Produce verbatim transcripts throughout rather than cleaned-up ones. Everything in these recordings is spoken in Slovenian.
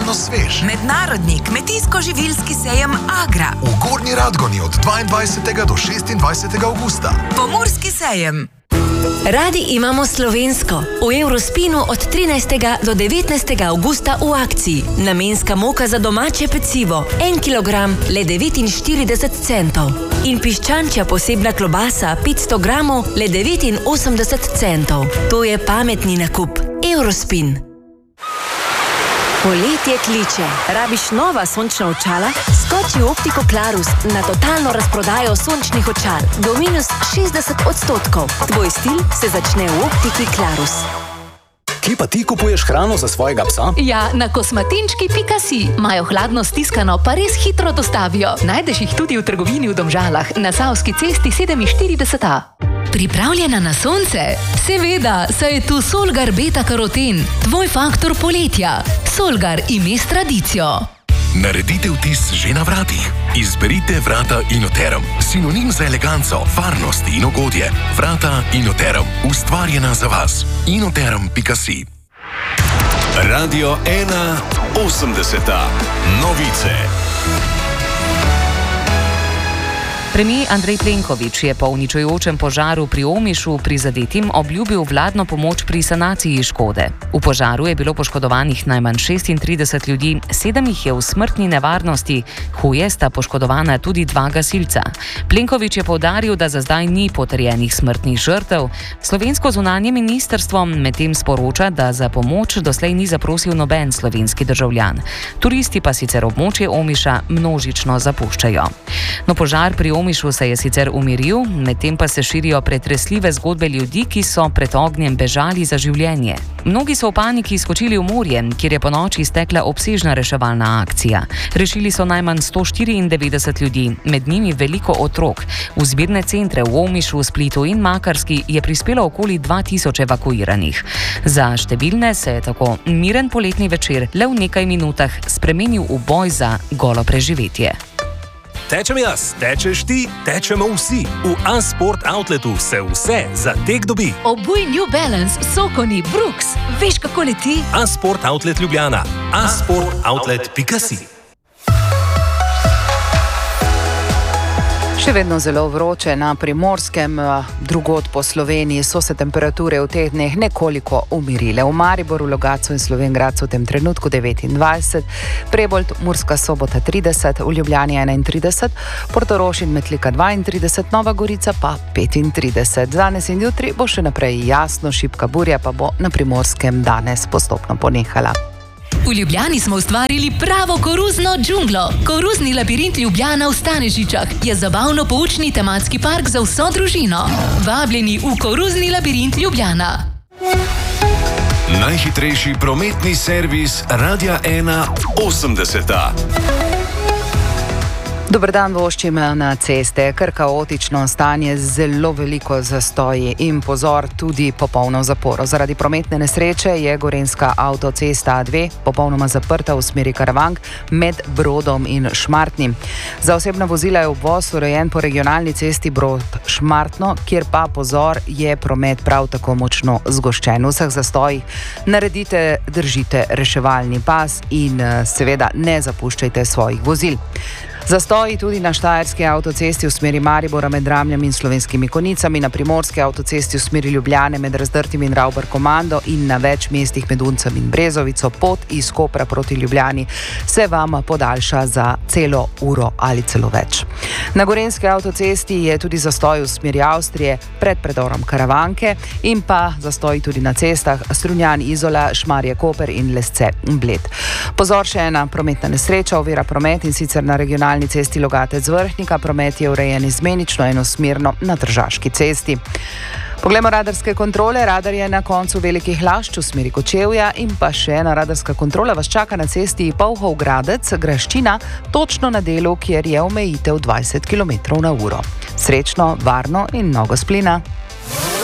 stalno svež. Mednarodni kmetijsko-živilski sejem Agra. V Gornji Radgoni od dvaindvajsetega do šestindvajsetega avgusta. Pomurski sejem. Radi imamo slovensko. V Eurospinu od trinajstega do devetnajstega avgusta v akciji. Namenska moka za domače pecivo. En kilogram le devetinštirideset centov. In piščančja posebna klobasa petsto gramov le devetinosemdeset centov. To je pametni nakup. Eurospin. Poletje kliče. Rabiš nova sončna očala? Skoči v Optiko Klarus na totalno razprodajo sončnih očal. Do minus šestdeset odstotkov. Tvoj stil se začne v Optiki Klarus. Kje pa ti kupuješ hrano za svojega psa? Ja, na kosmatinčki pika si. Imajo hladno stiskano, pa res hitro dostavijo. Najdeš jih tudi v trgovini v Domžalah, na Savski cesti sedeminštirideset A. Pripravljena na sonce? Seveda, saj je tu Solgar Beta Karoten, tvoj faktor poletja. Solgar, ime s tradicijo. Naredite vtis že na vratih. Izberite vrata Inoterum. Sinonim za eleganco, varnost in ugodje. Vrata Inoterum. Ustvarjena za vas. inoterum pika si. Radio ena osemdeseta. Novice. Premijer Andrej Plenković je po uničujočem požaru pri Omišu prizadetim obljubil vladno pomoč pri sanaciji škode. V požaru je bilo poškodovanih najmanj šestintrideset ljudi, sedem jih je v smrtni nevarnosti, huje sta poškodovana tudi dva gasilca. Plenković je poudaril, da za zdaj ni potrjenih smrtnih žrtev. Slovensko zunanje ministrstvo medtem sporoča, da za pomoč doslej ni zaprosil noben slovenski državljan. Turisti pa sicer območje Omiša množično zapuščajo. No, požar pri Omišu se je sicer umiril, medtem pa se širijo pretresljive zgodbe ljudi, ki so pred ognjem bežali za življenje. Mnogi so v paniki skočili v morje, kjer je po noči stekla obsežna reševalna akcija. Rešili so najmanj sto štiriindevetdeset ljudi, med njimi veliko otrok. V zbirne centre v Omišu, Splitu in Makarski je prispelo okoli dva tisoč evakuiranih. Za številne se je tako miren poletni večer le v nekaj minutah spremenil v boj za golo preživetje. Tečem jaz, tečeš ti, tečemo vsi. V A-Sport Outletu se vse za tek dobi. Obuj New Balance, Sokoni, Brooks. Veš, kako leti? A-Sport Outlet Ljubljana. a sport outlet pika si. Še vedno zelo vroče na Primorskem, drugod po Sloveniji so se temperature v teh dneh nekoliko umirile. V Mariboru, Logatcu in Slovenj Gradcu v tem trenutku devetindvajset, Prebold, Murska Sobota trideset, v Ljubljani enaintrideset, Portorož in Metlika dvaintrideset, Nova Gorica pa petintrideset. Danes in jutri bo še naprej jasno, šibka burja pa bo na Primorskem danes postopno ponehala. V Ljubljani smo ustvarili pravo koruzno džunglo. Koruzni labirint Ljubljana v Stanežičah je zabavno-poučni tematski park za vso družino. Vabljeni v koruzni labirint Ljubljana. Najhitrejši prometni servis Radia ena osemdeseta. Dober dan, voščim na ceste. Kar kaotično stanje, zelo veliko zastoji in pozor, tudi popolno zaporo. Zaradi prometne nesreče je gorenjska avtocesta A dve popolnoma zaprta v smeri Karavank med Brodom in Šmartnim. Za osebna vozila je obvoz urejen po regionalni cesti Brod-Šmartno, kjer pa pozor, je promet prav tako močno zgoščen. V vseh zastojih naredite, držite reševalni pas in seveda ne zapuščajte svojih vozil. Zastoji tudi na štajerski avtocesti v smeri Maribora med Dramljem in Slovenskimi Konicami, na primorski avtocesti v smeri Ljubljane med Razdrtim in Ravbar Komando in na več mestih med Uncem in Brezovico. Pot iz Kopra proti Ljubljani se vam podaljša za celo uro ali celo več. Na gorenjski avtocesti je tudi zastoj v smeri Avstrije pred predorom Karavanke in pa zastoj tudi na cestah Strunjan, Izola, Šmarje, Koper in Lesce, Bled. Pozor, še ena prometna nesreča ovira promet in sicer na regionalni cesti Logatec Vrhnika. Promet je urejen izmenično enosmerno na Tržaški cesti. Poglejmo radarske kontrole. Radar je na koncu Velikih Lašč v smeri Kočevja in pa še ena radarska kontrola vas čaka na cesti Polhov Gradec, Graščina, točno na delu, kjer je omejitev dvajset kilometrov na uro. Srečno, varno in mnogo splina.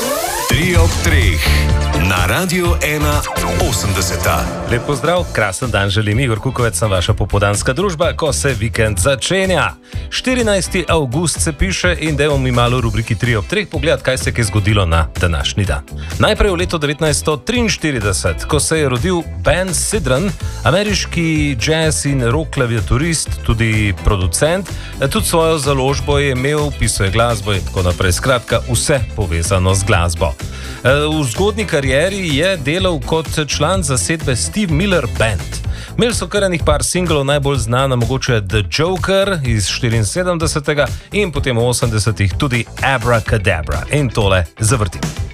tri ob treh na Radiu ena osemdeset. Lep pozdrav, krasen dan želim, Igor Kukovec, sem vaša popoldanska družba, ko se vikend začenja. štirinajsti avgust se piše in dajmo mi malo v rubriki tri ob treh pogledati, kaj se je zgodilo na današnji dan. Najprej v letu devetnajststo triinštirideset, ko se je rodil Ben Sidran, ameriški jazz in rock klaviaturist, tudi producent, tudi svojo založbo je imel, pisuje glasbo in tako naprej. Skratka, vse povezano z glasbo. V zgodnji karieri je delal kot član zasedbe Steve Miller Band. Imeli so kar enih par singlov, najbolj znana mogoče The Joker iz štiriinsedemdesetega in potem v osemdesetih tudi Abracadabra. In tole zavrtim.